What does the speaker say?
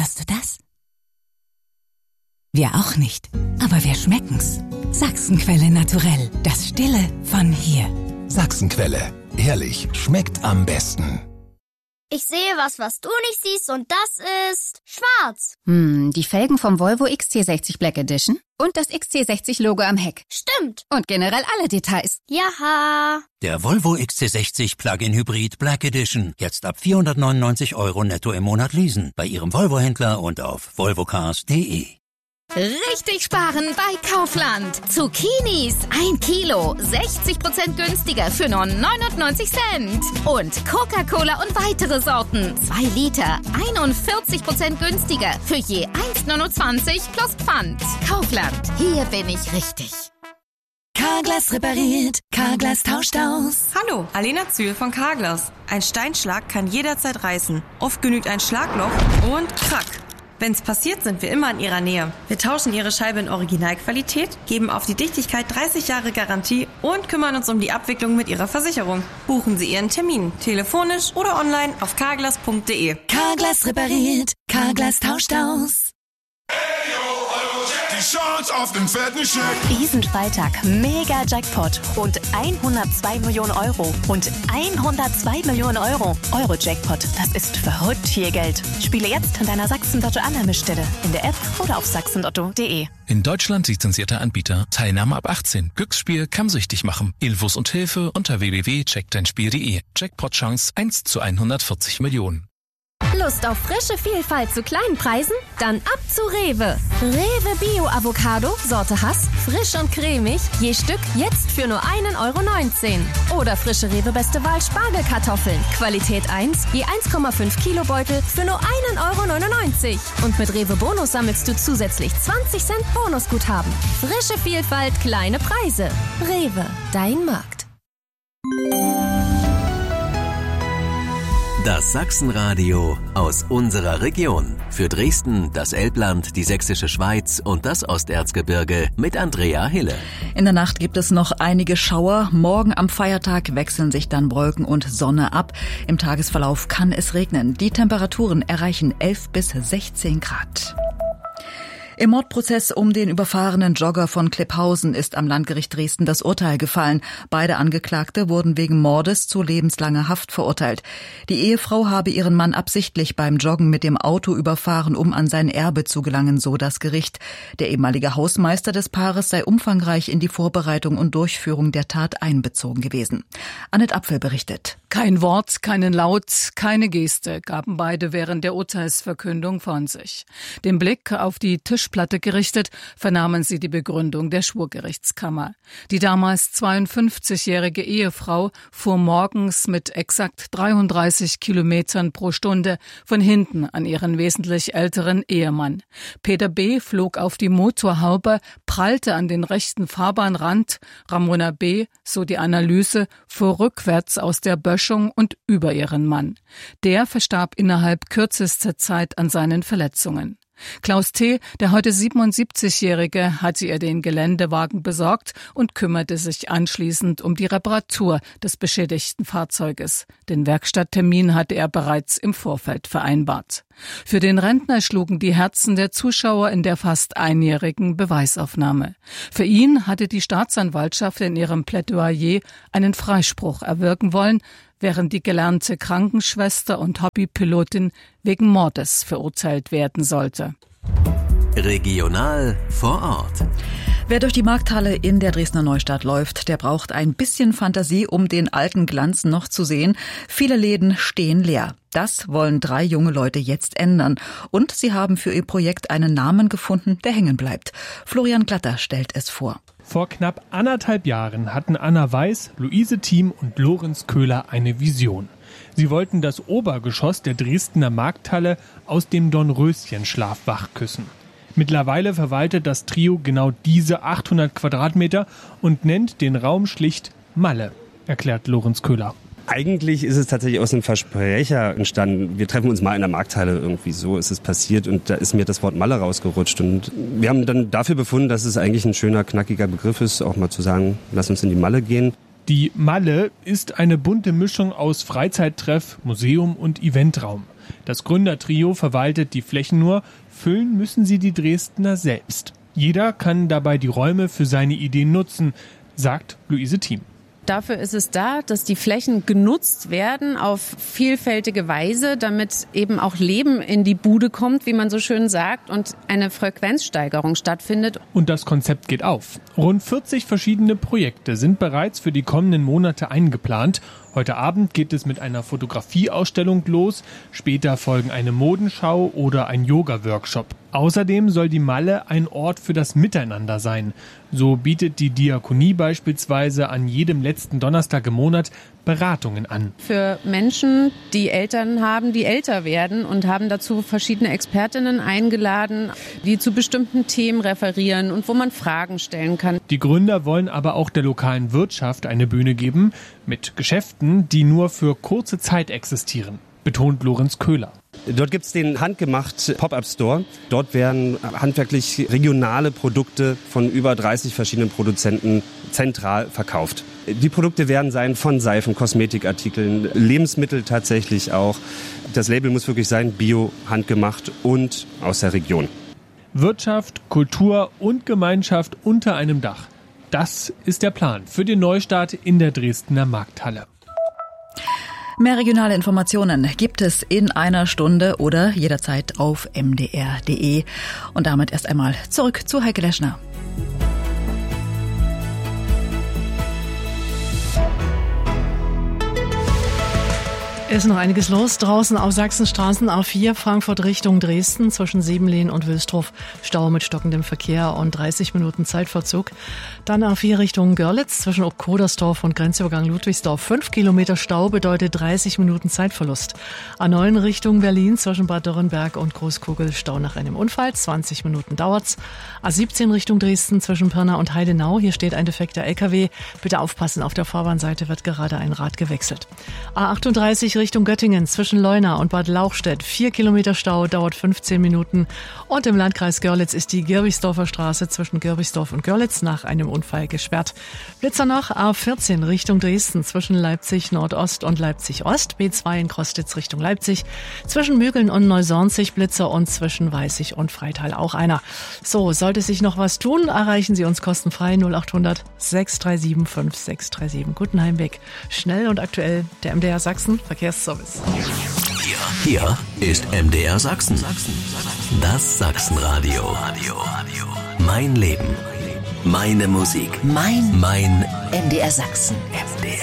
Hörst du das? Wir auch nicht, aber wir schmecken's. Sachsenquelle naturell, das Stille von hier. Sachsenquelle, herrlich, schmeckt am besten. Ich sehe was du nicht siehst und das ist schwarz. Die Felgen vom Volvo XC60 Black Edition und das XC60-Logo am Heck. Stimmt. Und generell alle Details. Jaha. Der Volvo XC60 Plug-in Hybrid Black Edition. Jetzt ab 499 € netto im Monat leasen. Bei Ihrem Volvo-Händler und auf volvocars.de. Richtig sparen bei Kaufland. Zucchinis 1 Kilo, 60% günstiger für nur 99 Cent. Und Coca-Cola und weitere Sorten, 2 Liter, 41% günstiger für je 1,29 plus Pfand. Kaufland, hier bin ich richtig. Carglass repariert, Carglass tauscht aus. Hallo, Alena Zühl von Carglass. Ein Steinschlag kann jederzeit reißen. Oft genügt ein Schlagloch und krack. Wenn's passiert, sind wir immer in Ihrer Nähe. Wir tauschen Ihre Scheibe in Originalqualität, geben auf die Dichtigkeit 30 Jahre Garantie und kümmern uns um die Abwicklung mit Ihrer Versicherung. Buchen Sie Ihren Termin, telefonisch oder online auf carglass.de. Carglass repariert, Carglass tauscht aus. Die Chance auf den fetten Scheck. Diesen Freitag mega Jackpot und 102 Millionen Euro und 102 Millionen Euro. Euro-Jackpot, das ist verrückt viel Geld. Spiele jetzt an deiner Sachsen-Lotto-Annahmestelle in der App oder auf sachsenlotto.de. In Deutschland lizenzierter Anbieter. Teilnahme ab 18. Glücksspiel kann süchtig machen. Infos und Hilfe unter www.checkdeinspiel.de. Jackpot-Chance 1 zu 140 Millionen. Lust auf frische Vielfalt zu kleinen Preisen? Dann ab zu Rewe. Rewe Bio Avocado, Sorte Hass, frisch und cremig, je Stück jetzt für nur 1,19 €. Oder frische Rewe Beste Wahl Spargelkartoffeln, Qualität 1, je 1,5 Kilo Beutel für nur 1,99 €. Und mit Rewe Bonus sammelst du zusätzlich 20 Cent Bonusguthaben. Frische Vielfalt, kleine Preise. Rewe, dein Markt. Das Sachsenradio aus unserer Region. Für Dresden, das Elbland, die Sächsische Schweiz und das Osterzgebirge mit Andrea Hille. In der Nacht gibt es noch einige Schauer. Morgen am Feiertag wechseln sich dann Wolken und Sonne ab. Im Tagesverlauf kann es regnen. Die Temperaturen erreichen 11 bis 16 Grad. Im Mordprozess um den überfahrenen Jogger von Klipphausen ist am Landgericht Dresden das Urteil gefallen. Beide Angeklagte wurden wegen Mordes zu lebenslanger Haft verurteilt. Die Ehefrau habe ihren Mann absichtlich beim Joggen mit dem Auto überfahren, um an sein Erbe zu gelangen, so das Gericht. Der ehemalige Hausmeister des Paares sei umfangreich in die Vorbereitung und Durchführung der Tat einbezogen gewesen. Annette Apfel berichtet. Kein Wort, keinen Laut, keine Geste gaben beide während der Urteilsverkündung von sich. Den Blick auf die Tischplatte gerichtet, vernahmen sie die Begründung der Schwurgerichtskammer. Die damals 52-jährige Ehefrau fuhr morgens mit exakt 33 Kilometern pro Stunde von hinten an ihren wesentlich älteren Ehemann. Peter B. flog auf die Motorhaube, prallte an den rechten Fahrbahnrand. Ramona B., so die Analyse, fuhr rückwärts aus der Böschung und über ihren Mann. Der verstarb innerhalb kürzester Zeit an seinen Verletzungen. Klaus T., der heute 77-Jährige, hatte ihr den Geländewagen besorgt und kümmerte sich anschließend um die Reparatur des beschädigten Fahrzeuges. Den Werkstatttermin hatte er bereits im Vorfeld vereinbart. Für den Rentner schlugen die Herzen der Zuschauer in der fast einjährigen Beweisaufnahme. Für ihn hatte die Staatsanwaltschaft in ihrem Plädoyer einen Freispruch erwirken wollen, während die gelernte Krankenschwester und Hobbypilotin wegen Mordes verurteilt werden sollte. Regional vor Ort. Wer durch die Markthalle in der Dresdner Neustadt läuft, der braucht ein bisschen Fantasie, um den alten Glanz noch zu sehen. Viele Läden stehen leer. Das wollen 3 junge Leute jetzt ändern. Und sie haben für ihr Projekt einen Namen gefunden, der hängen bleibt. Florian Glatter stellt es vor. Vor knapp 1,5 Jahren hatten Anna Weiß, Luise Thiem und Lorenz Köhler eine Vision. Sie wollten das Obergeschoss der Dresdner Markthalle aus dem Dornröschenschlaf wachküssen. Mittlerweile verwaltet das Trio genau diese 800 Quadratmeter und nennt den Raum schlicht Malle, erklärt Lorenz Köhler. Eigentlich ist es tatsächlich aus einem Versprecher entstanden. Wir treffen uns mal in der Markthalle, irgendwie so ist es passiert und da ist mir das Wort Malle rausgerutscht. Und wir haben dann dafür befunden, dass es eigentlich ein schöner, knackiger Begriff ist, auch mal zu sagen, lass uns in die Malle gehen. Die Malle ist eine bunte Mischung aus Freizeittreff, Museum und Eventraum. Das Gründertrio verwaltet die Flächen nur, füllen müssen sie die Dresdner selbst. Jeder kann dabei die Räume für seine Ideen nutzen, sagt Luise Thiem. Dafür ist es da, dass die Flächen genutzt werden auf vielfältige Weise, damit eben auch Leben in die Bude kommt, wie man so schön sagt, und eine Frequenzsteigerung stattfindet. Und das Konzept geht auf. Rund 40 verschiedene Projekte sind bereits für die kommenden Monate eingeplant. Heute Abend geht es mit einer Fotografieausstellung los. Später folgen eine Modenschau oder ein Yoga-Workshop. Außerdem soll die Malle ein Ort für das Miteinander sein. So bietet die Diakonie beispielsweise an jedem letzten Donnerstag im Monat Beratungen an. Für Menschen, die Eltern haben, die älter werden, und haben dazu verschiedene Expertinnen eingeladen, die zu bestimmten Themen referieren und wo man Fragen stellen kann. Die Gründer wollen aber auch der lokalen Wirtschaft eine Bühne geben, mit Geschäften, die nur für kurze Zeit existieren, betont Lorenz Köhler. Dort gibt es den handgemacht Pop-Up-Store. Dort werden handwerklich regionale Produkte von über 30 verschiedenen Produzenten zentral verkauft. Die Produkte werden sein von Seifen, Kosmetikartikeln, Lebensmittel tatsächlich auch. Das Label muss wirklich sein, bio, handgemacht und aus der Region. Wirtschaft, Kultur und Gemeinschaft unter einem Dach. Das ist der Plan für den Neustart in der Dresdner Markthalle. Mehr regionale Informationen gibt es in einer Stunde oder jederzeit auf mdr.de. Und damit erst einmal zurück zu Heike Leschner. Es ist noch einiges los draußen auf Sachsenstraßen A4 Frankfurt Richtung Dresden zwischen Siebenlehn und Wilsdruff. Stau mit stockendem Verkehr und 30 Minuten Zeitverzug. Dann A4 Richtung Görlitz zwischen Obkodersdorf und Grenzübergang Ludwigsdorf. 5 Kilometer Stau bedeutet 30 Minuten Zeitverlust. A9 Richtung Berlin zwischen Bad Dürrenberg und Großkugel. Stau nach einem Unfall. 20 Minuten dauert's. A17 Richtung Dresden zwischen Pirna und Heidenau. Hier steht ein defekter LKW. Bitte aufpassen, auf der Fahrbahnseite wird gerade ein Rad gewechselt. A38 Richtung Göttingen zwischen Leuna und Bad Lauchstädt. 4 Kilometer Stau, dauert 15 Minuten. Und im Landkreis Görlitz ist die Girbichsdorfer Straße zwischen Girbichsdorf und Görlitz nach einem Unfall gesperrt. Blitzer noch, A14 Richtung Dresden zwischen Leipzig Nordost und Leipzig Ost. B2 in Krostitz Richtung Leipzig. Zwischen Mügeln und Neusornzig Blitzer und zwischen Weißig und Freital auch einer. So, sollte sich noch was tun, erreichen Sie uns kostenfrei 0800 637 5637. Guten Heimweg. Schnell und aktuell der MDR Sachsen Verkehrsservice. Hier ist MDR Sachsen. Das Sachsenradio. Mein Leben. Meine Musik. Mein MDR Sachsen.